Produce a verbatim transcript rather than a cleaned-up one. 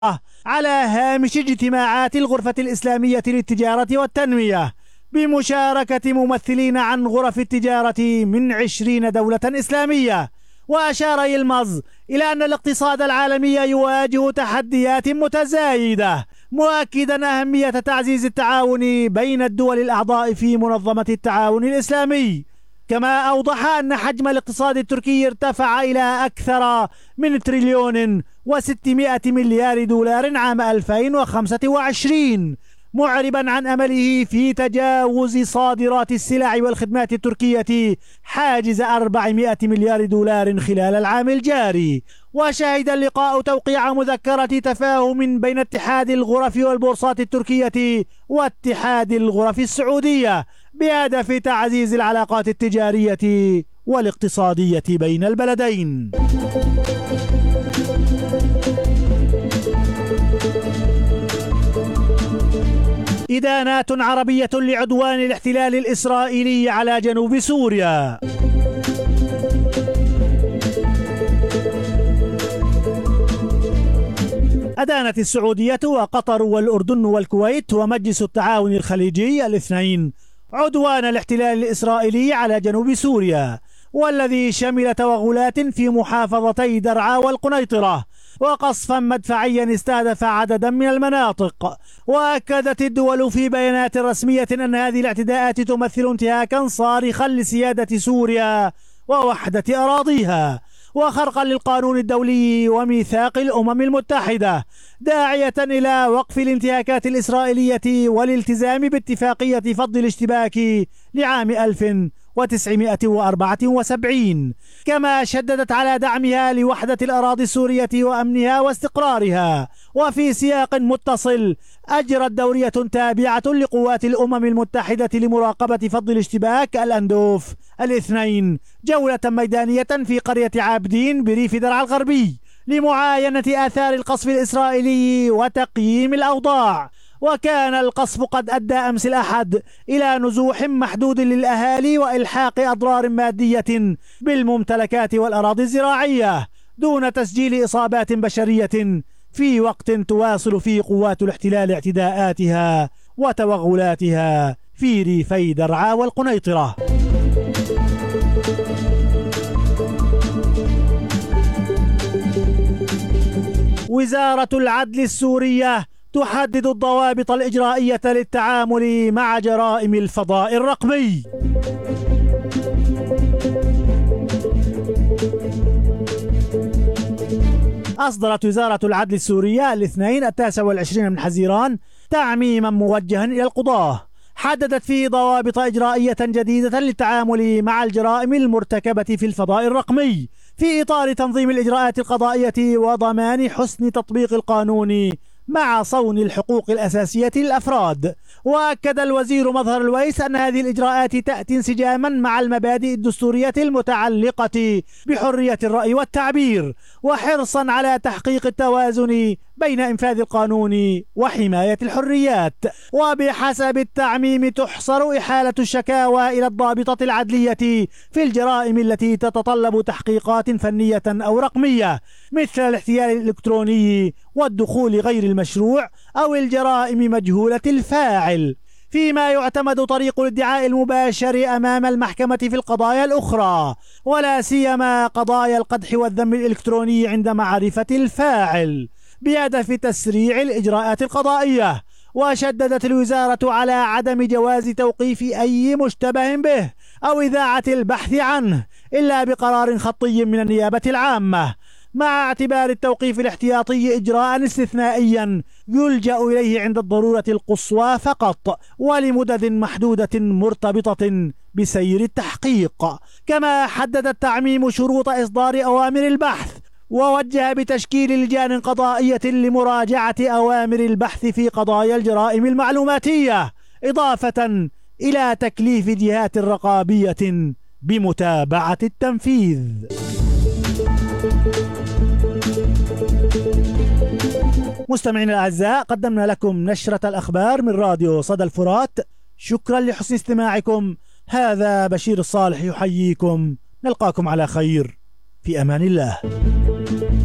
على هامش اجتماعات الغرفة الإسلامية للتجارة والتنمية بمشاركة ممثلين عن غرف التجارة من عشرين دولة إسلامية. وأشار يلمز إلى أن الاقتصاد العالمي يواجه تحديات متزايدة، مؤكدا أهمية تعزيز التعاون بين الدول الأعضاء في منظمة التعاون الإسلامي. كما أوضح أن حجم الاقتصاد التركي ارتفع إلى أكثر من تريليون وستمائة مليار دولار عام ألفين وخمسة وعشرين، معربا عن أمله في تجاوز صادرات السلع والخدمات التركية حاجز أربعمائة مليار دولار خلال العام الجاري. وشهد اللقاء توقيع مذكرة تفاهم بين اتحاد الغرف والبورصات التركية واتحاد الغرف السعودية بهدف تعزيز العلاقات التجارية والاقتصادية بين البلدين. إدانات عربية لعدوان الاحتلال الإسرائيلي على جنوب سوريا. أدانت السعودية وقطر والأردن والكويت ومجلس التعاون الخليجي الاثنين عدوان الاحتلال الإسرائيلي على جنوب سوريا، والذي شمل توغلات في محافظتي درعا والقنيطرة وقصفا مدفعيا استهدف عددا من المناطق. وأكدت الدول في بيانات رسمية أن هذه الاعتداءات تمثل انتهاكا صارخا لسيادة سوريا ووحدة أراضيها وخرقا للقانون الدولي وميثاق الأمم المتحدة، داعية إلى وقف الانتهاكات الإسرائيلية والالتزام باتفاقية فض الاشتباك لعام ألف وتسعمائة وأربعة وسبعين. كما شددت على دعمها لوحدة الأراضي السورية وأمنها واستقرارها. وفي سياق متصل أجرت دورية تابعة لقوات الأمم المتحدة لمراقبة فض الاشتباك الأندوف الاثنين جولة ميدانية في قرية عابدين بريف درعا الغربي لمعاينة آثار القصف الإسرائيلي وتقييم الأوضاع. وكان القصف قد أدى أمس الأحد إلى نزوح محدود للأهالي وإلحاق أضرار مادية بالممتلكات والأراضي الزراعية دون تسجيل إصابات بشرية، في وقت تواصل فيه قوات الاحتلال اعتداءاتها وتوغلاتها في ريفي درعا والقنيطرة. وزارة العدل السورية تحدد الضوابط الإجرائية للتعامل مع جرائم الفضاء الرقمي. أصدرت وزارة العدل السورية الاثنين التاسع والعشرين من حزيران تعميما موجها إلى القضاة حددت فيه ضوابط إجرائية جديدة للتعامل مع الجرائم المرتكبة في الفضاء الرقمي في إطار تنظيم الإجراءات القضائية وضمان حسن تطبيق القانون مع صون الحقوق الأساسية للأفراد. وأكد الوزير مظهر الويس أن هذه الإجراءات تأتي انسجاما مع المبادئ الدستورية المتعلقة بحرية الرأي والتعبير وحرصا على تحقيق التوازن بين إنفاذ القانون وحماية الحريات. وبحسب التعميم تحصر إحالة الشكاوى إلى الضابطة العدلية في الجرائم التي تتطلب تحقيقات فنية أو رقمية مثل الاحتيال الإلكتروني والدخول غير المشروع أو الجرائم مجهولة الفاعل، فيما يعتمد طريق الادعاء المباشر أمام المحكمة في القضايا الأخرى ولا سيما قضايا القدح والذم الإلكتروني عند معرفة الفاعل بهدف تسريع الإجراءات القضائية. وشددت الوزارة على عدم جواز توقيف أي مشتبه به أو إذاعة البحث عنه إلا بقرار خطي من النيابة العامة، مع اعتبار التوقيف الاحتياطي إجراء استثنائيا يلجأ إليه عند الضرورة القصوى فقط ولمدد محدودة مرتبطة بسير التحقيق. كما حدد التعميم شروط إصدار أوامر البحث ووجه بتشكيل لجان قضائية لمراجعة أوامر البحث في قضايا الجرائم المعلوماتية، إضافة إلى تكليف جهات رقابية بمتابعة التنفيذ. مستمعينا الأعزاء، قدمنا لكم نشرة الأخبار من راديو صدى الفرات. شكرا لحسن استماعكم. هذا بشير الصالح يحييكم. نلقاكم على خير في أمان الله.